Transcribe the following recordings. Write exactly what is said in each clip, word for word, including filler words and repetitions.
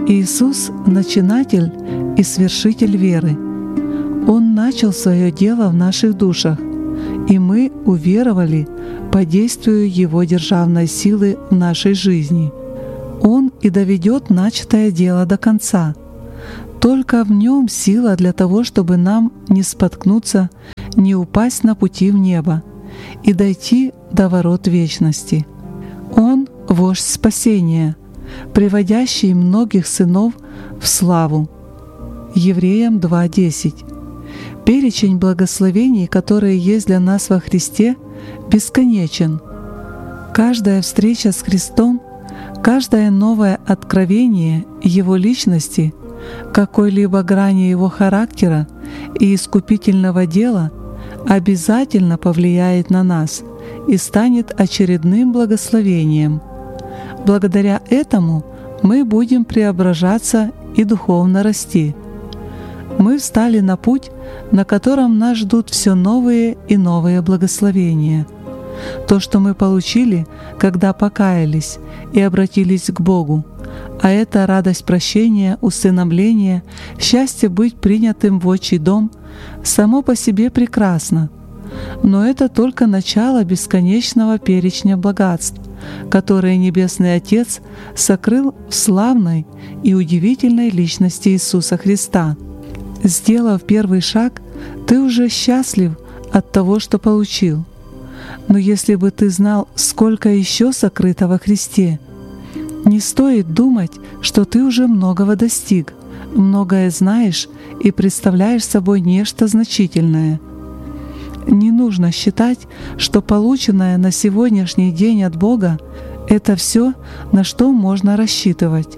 Иисус — начинатель и свершитель веры. Он начал свое дело в наших душах, и мы уверовали по действию Его державной силы в нашей жизни. Он и доведет начатое дело до конца. Только в Нем сила для того, чтобы нам не споткнуться, не упасть на пути в небо и дойти до ворот вечности. Он — вождь спасения, приводящий многих сынов в славу. Евреям два десять. Перечень благословений, которые есть для нас во Христе, бесконечен. Каждая встреча с Христом, каждое новое откровение Его личности, какой-либо грани Его характера и искупительного дела обязательно повлияет на нас и станет очередным благословением. Благодаря этому мы будем преображаться и духовно расти. Мы встали на путь, на котором нас ждут все новые и новые благословения. То, что мы получили, когда покаялись и обратились к Богу, а это радость прощения, усыновления, счастье быть принятым в отчий дом, само по себе прекрасно. Но это только начало бесконечного перечня богатств, которые Небесный Отец сокрыл в славной и удивительной личности Иисуса Христа. Сделав первый шаг, ты уже счастлив от того, что получил. Но если бы ты знал, сколько еще сокрыто во Христе, не стоит думать, что ты уже многого достиг, многое знаешь и представляешь собой нечто значительное. Не нужно считать, что полученное на сегодняшний день от Бога — это все, на что можно рассчитывать.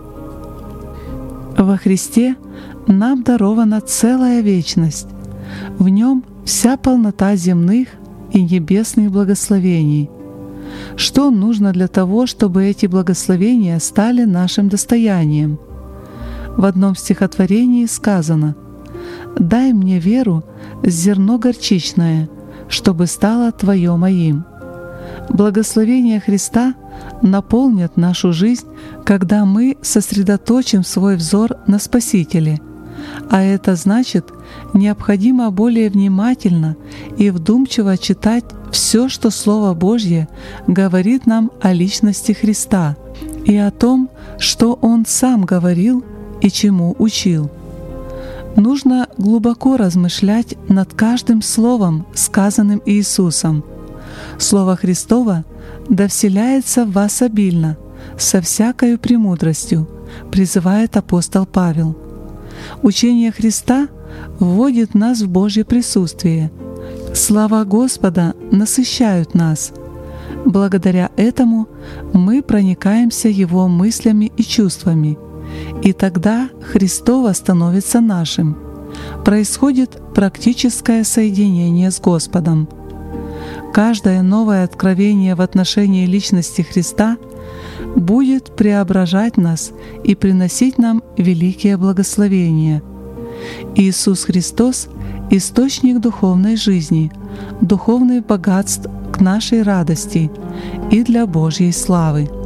Во Христе нам дарована целая вечность. В Нем вся полнота земных и небесных благословений. Что нужно для того, чтобы эти благословения стали нашим достоянием? В одном стихотворении сказано: «Дай мне веру, зерно горчичное, чтобы стало Твое моим». Благословения Христа наполнят нашу жизнь, когда мы сосредоточим свой взор на Спасителе. А это значит, необходимо более внимательно и вдумчиво читать все, что Слово Божье говорит нам о личности Христа и о том, что Он сам говорил и чему учил. Нужно глубоко размышлять над каждым словом, сказанным Иисусом. Слово Христово да вселяется в вас обильно, со всякою премудростью, призывает апостол Павел. Учение Христа вводит нас в Божье присутствие. Слова Господа насыщают нас. Благодаря этому мы проникаемся Его мыслями и чувствами, и тогда Христово становится нашим. Происходит практическое соединение с Господом. Каждое новое откровение в отношении личности Христа будет преображать нас и приносить нам великие благословения. Иисус Христос — источник духовной жизни, духовных богатств к нашей радости и для Божьей славы.